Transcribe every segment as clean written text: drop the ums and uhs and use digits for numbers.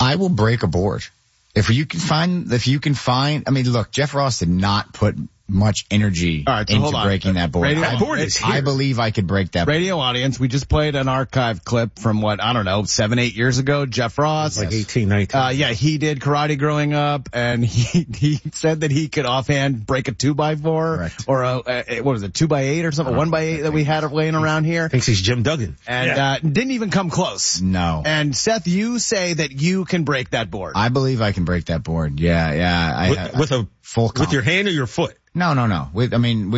I will break a board. If you can find, I mean, look, Jeff Ross did not put much energy into breaking that board. That board is here. I believe I could break that board. Radio audience, we just played an archive clip from 7-8 years ago. Jeff Ross. Like 18, 19. Yeah, he did karate growing up, and he said that he could offhand break a 2x4 Correct. or a 2x8 or something, 1x8 that we had laying around here. Thinks he's Jim Duggan. And didn't even come close. No. And Seth, you say that you can break that board. I believe I can break that board. Yeah. With a full with your hand or your foot? No. With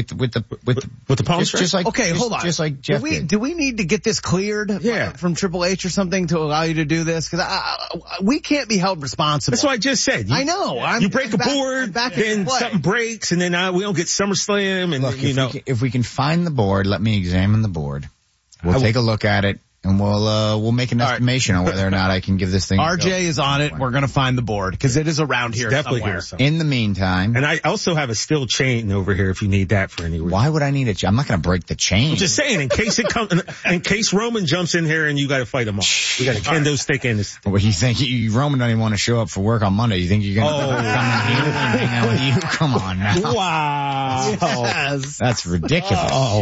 the palm strike? just like, okay, hold on. Just like Jeff did. Do we need to get this cleared from Triple H or something to allow you to do this? Because we can't be held responsible. That's what I just said. I know. You break a board, then something breaks, and then we don't get SummerSlam. And look, if we can find the board, let me examine the board. We'll take a look at it. And we'll make an estimation on whether or not I can give this thing. RJ is on it. We're gonna find the board because it is around here somewhere. In the meantime, and I also have a steel chain over here if you need that for any reason. Why would I need a chain? I'm not gonna break the chain. I'm just saying, in case Roman jumps in here and you got to fight him off. You got a kendo stick in this. Well, you think Roman doesn't even want to show up for work on Monday? You think you're gonna come in here and hang out with you? Come on now. Wow. Yes. That's ridiculous. Oh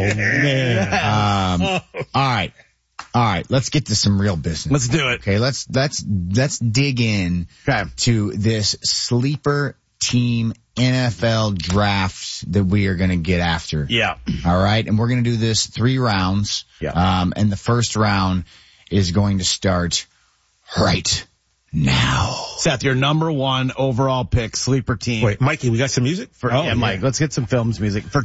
man. All right, let's get to some real business. Let's do it. Okay, let's dig in to this sleeper team NFL draft that we are going to get after. Yeah. All right, and we're going to do this 3 rounds. Yeah. And the first round is going to start right now. Seth, your number 1 overall pick, sleeper team. Wait, Mikey, we got some music? Mike, let's get some films music. For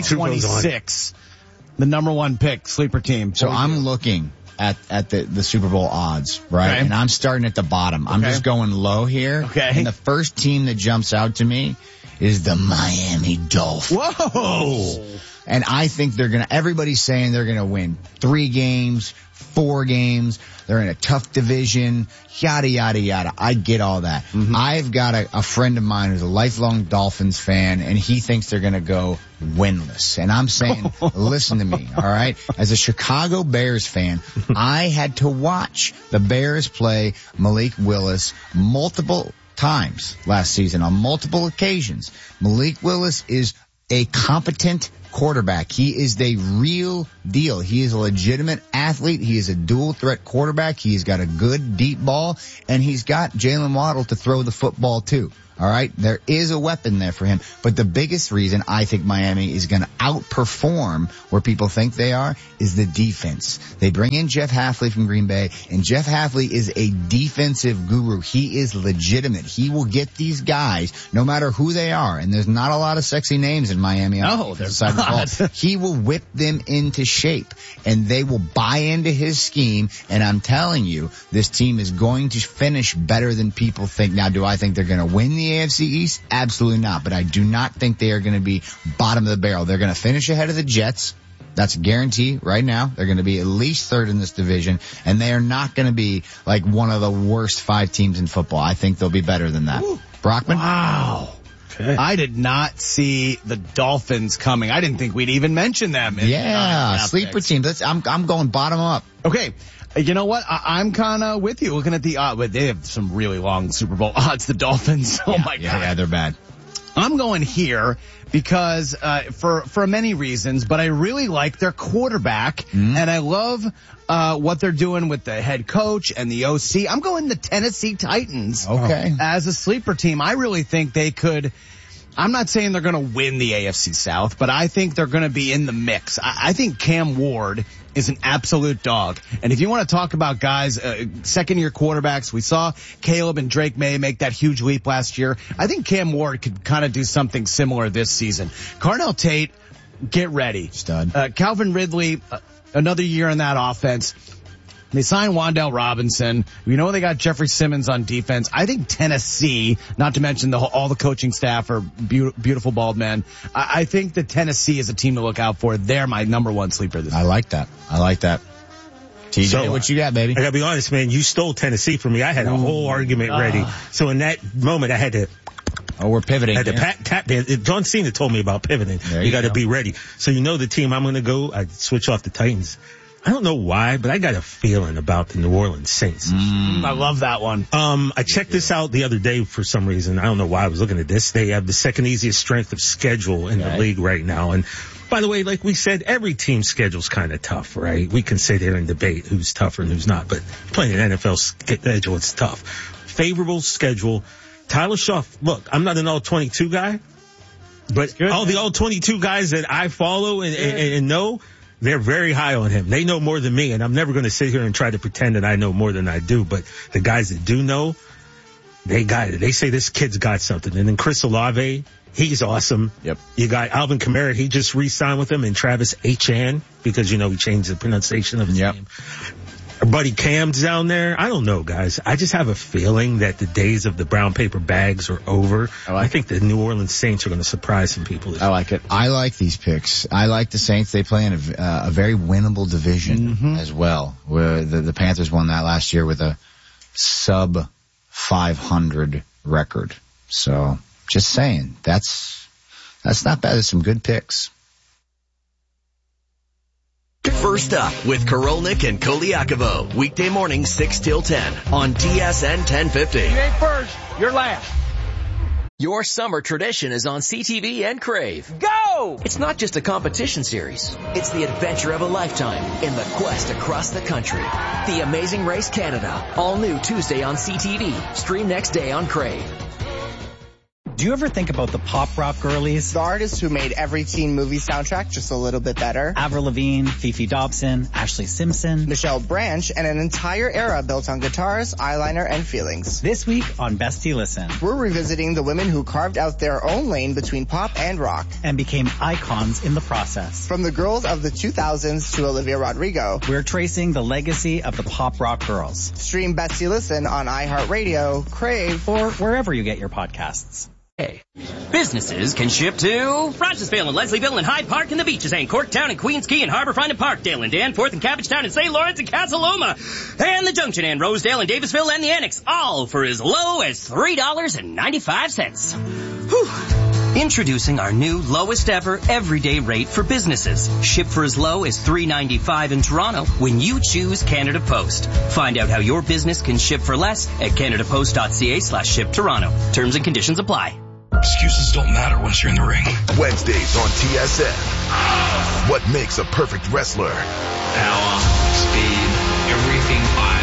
2026, the number 1 pick, sleeper team. So I'm looking at the Super Bowl odds, right? Okay. And I'm starting at the bottom. I'm just going low here. Okay. And the first team that jumps out to me is the Miami Dolphins. Whoa! And I think everybody's saying they're gonna win 3 games, 4 games. They're in a tough division, yada, yada, yada. I get all that. Mm-hmm. I've got a friend of mine who's a lifelong Dolphins fan, and he thinks they're going to go winless. And I'm saying, listen to me, all right? As a Chicago Bears fan, I had to watch the Bears play Malik Willis multiple times last season on multiple occasions. Malik Willis is a competent quarterback. He is the real deal. He is a legitimate athlete. He is a dual threat quarterback. He's got a good deep ball, and he's got Jalen Waddle to throw the football too. All right. There is a weapon there for him. But the biggest reason I think Miami is going to outperform where people think they are is the defense. They bring in Jeff Hafley from Green Bay, and Jeff Hafley is a defensive guru. He is legitimate. He will get these guys no matter who they are. And there's not a lot of sexy names in Miami. No, there's not. He will whip them into shape, and they will buy into his scheme. And I'm telling you, this team is going to finish better than people think. Now, do I think they're going to win the AFC East? Absolutely not. But I do not think they are going to be bottom of the barrel. They're going to finish ahead of the Jets. That's a guarantee right now. They're going to be at least 3rd in this division, and they are not going to be like one of the worst 5 teams in football. I think they'll be better than that. Ooh. Brockman? Wow. Okay. I did not see the Dolphins coming. I didn't think we'd even mention them. Sleeper team. I'm going bottom up. Okay. You know what? I'm kind of with you looking at the odds, but they have some really long Super Bowl odds, the Dolphins. Oh my God. Yeah, they're bad. I'm going here because, for many reasons, but I really like their quarterback and I love, what they're doing with the head coach and the OC. I'm going the Tennessee Titans. Okay. As a sleeper team. I really think they could. I'm not saying they're going to win the AFC South, but I think they're going to be in the mix. I think Cam Ward is an absolute dog. And if you want to talk about guys, second-year quarterbacks, we saw Caleb and Drake May make that huge leap last year. I think Cam Ward could kind of do something similar this season. Carnell Tate, get ready. Stud. Calvin Ridley, another year in that offense. They signed Wan'Dale Robinson. We know they got Jeffrey Simmons on defense. I think Tennessee, not to mention all the coaching staff are beautiful bald men. I think that Tennessee is a team to look out for. They're my number 1 sleeper this year. I like that. TJ, what you got, baby? I gotta be honest, man. You stole Tennessee from me. I had a whole argument ready. So in that moment, I had to. Oh, we're pivoting. Tap dance. John Cena told me about pivoting. You got to be ready. So you know the team I'm going to go. I switch off the Titans. I don't know why, but I got a feeling about the New Orleans Saints. I love that one. I checked this out the other day for some reason. I don't know why I was looking at this. They have the second easiest strength of schedule in the league right now. And by the way, like we said, every team's schedule's kind of tough, right? We can sit here and debate who's tougher and who's not, but playing an NFL schedule, it's tough. Favorable schedule. Tyler Shuff, look, I'm not an all-22 guy, but all the all-22 guys that I follow and know, they're very high on him. They know more than me, and I'm never going to sit here and try to pretend that I know more than I do, but the guys that do know, they got it. They say this kid's got something. And then Chris Olave, he's awesome. Yep. You got Alvin Kamara, he just re-signed with him, and Travis Etienne, because, he changed the pronunciation of his name. Our buddy Cam's down there. I don't know, guys. I just have a feeling that the days of the brown paper bags are over. I think the New Orleans Saints are going to surprise some people. I like it. I like these picks. I like the Saints. They play in a very winnable division as well. Where the Panthers won that last year with a sub 500 record. So just saying, that's not bad. There's some good picks. First up with Korolnik and Koliakovo. Weekday morning 6 till 10 on TSN 1050. You ain't first, you're last. Your summer tradition is on CTV and Crave. Go! It's not just a competition series. It's the adventure of a lifetime in the quest across the country. The Amazing Race Canada. All new Tuesday on CTV. Stream next day on Crave. Do you ever think about the pop rock girlies? The artists who made every teen movie soundtrack just a little bit better. Avril Lavigne, Fifi Dobson, Ashley Simpson, Michelle Branch, and an entire era built on guitars, eyeliner, and feelings. This week on Bestie Listen, we're revisiting the women who carved out their own lane between pop and rock. And became icons in the process. From the girls of the 2000s to Olivia Rodrigo, we're tracing the legacy of the pop rock girls. Stream Bestie Listen on iHeartRadio, Crave, or wherever you get your podcasts. Hey. Businesses can ship to Rochesville and Leslieville and Hyde Park and the Beaches and Corktown and Queens Key and Harborfront and Parkdale and Danforth and Cabbagetown and St. Lawrence and Casa Loma and the Junction and Rosedale and Davisville and the Annex, all for as low as $3.95. Whew. Introducing our new lowest ever everyday rate for businesses. Ship for as low as $3.95 in Toronto when you choose Canada Post. Find out how your business can ship for less at canadapost.ca/ship Toronto. Terms and conditions apply. Excuses don't matter once you're in the ring. Wednesdays on TSN. What makes a perfect wrestler? Power, speed, everything I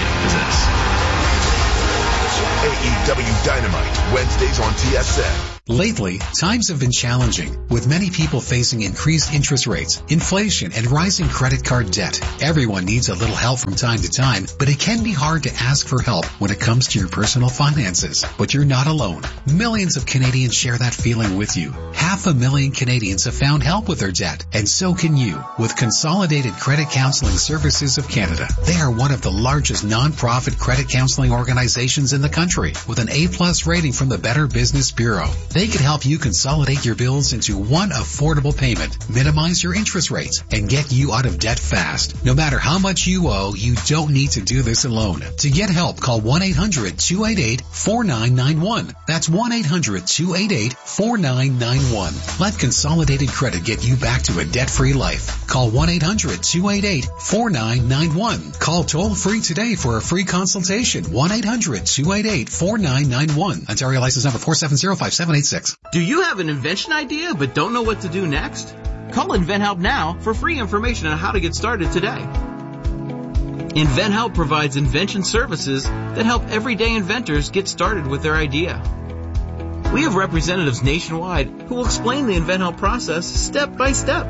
possess. AEW Dynamite, Wednesdays on TSN. Lately, times have been challenging, with many people facing increased interest rates, inflation, and rising credit card debt. Everyone needs a little help from time to time, but it can be hard to ask for help when it comes to your personal finances. But you're not alone. Millions of Canadians share that feeling with you. 500,000 Canadians have found help with their debt, and so can you, with Consolidated Credit Counseling Services of Canada. They are one of the largest non-profit credit counseling organizations in the country, with an A+ rating from the Better Business Bureau. They can help you consolidate your bills into one affordable payment, minimize your interest rates, and get you out of debt fast. No matter how much you owe, you don't need to do this alone. To get help, call 1-800-288-4991. That's 1-800-288-4991. Let Consolidated Credit get you back to a debt-free life. Call 1-800-288-4991. Call toll-free today for a free consultation. 1-800-288-4991. Ontario license number 4705786. Do you have an invention idea but don't know what to do next? Call InventHelp now for free information on how to get started today. InventHelp provides invention services that help everyday inventors get started with their idea. We have representatives nationwide who will explain the InventHelp process step by step.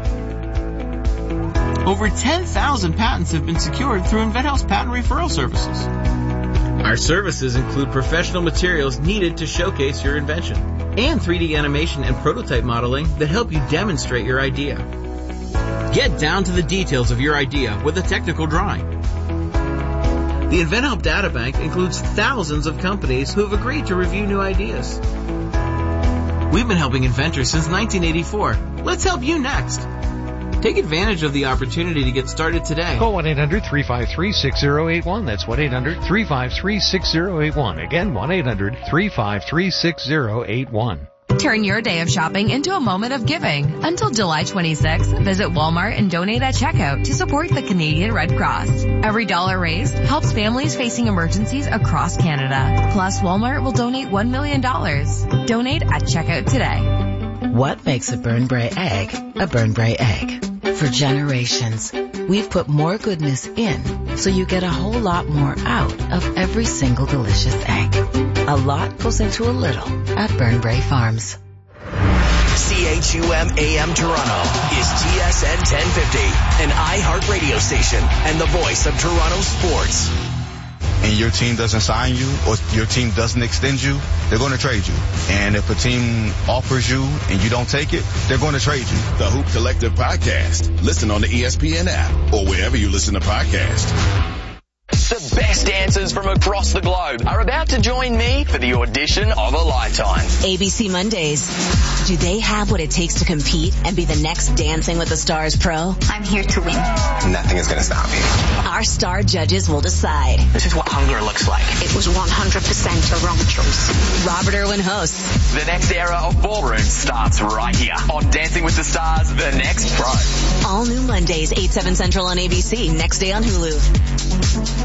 Over 10,000 patents have been secured through InventHelp's patent referral services. Our services include professional materials needed to showcase your invention, and 3D animation and prototype modeling that help you demonstrate your idea. Get down to the details of your idea with a technical drawing. The InventHelp Databank includes thousands of companies who have agreed to review new ideas. We've been helping inventors since 1984. Let's help you next. Take advantage of the opportunity to get started today. Call 1-800-353-6081. That's 1-800-353-6081. Again, 1-800-353-6081. Turn your day of shopping into a moment of giving. Until July 26th, visit Walmart and donate at checkout to support the Canadian Red Cross. Every dollar raised helps families facing emergencies across Canada. Plus, Walmart will donate $1 million. Donate at checkout today. What makes a Burn Bray egg a Burn Bray egg? For generations, we've put more goodness in so you get a whole lot more out of every single delicious egg. A lot goes into a little at Burn Bray Farms. CHUM AM Toronto is TSN 1050, an iHeart radio station and the voice of Toronto sports. And your team doesn't sign you or your team doesn't extend you, they're going to trade you. And if a team offers you and you don't take it, they're going to trade you. The Hoop Collective Podcast. Listen on the ESPN app or wherever you listen to podcasts. The best dancers from across the globe are about to join me for the audition of a lifetime. ABC Mondays. Do they have what it takes to compete and be the next Dancing with the Stars pro? I'm here to win. Nothing is going to stop me. Our star judges will decide. This is what hunger looks like. It was 100% a wrong choice. Robert Irwin hosts. The next era of ballroom starts right here on Dancing with the Stars, The Next Pro. All new Mondays, 8/7 Central on ABC. Next day on Hulu.